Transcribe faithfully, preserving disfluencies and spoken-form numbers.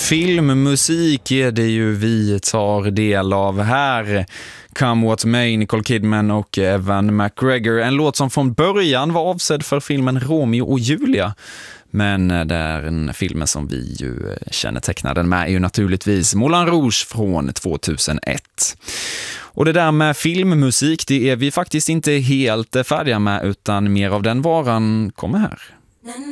Filmmusik är det ju vi tar del av här. Come What May, Nicole Kidman och Evan McGregor. En låt som från början var avsedd för filmen Romeo och Julia. Men det är en film som vi ju kännetecknar den med är ju naturligtvis Moulin Rouge från tvåtusenett. Och det där med filmmusik, det är vi faktiskt inte helt färdiga med, utan mer av den varan kommer här.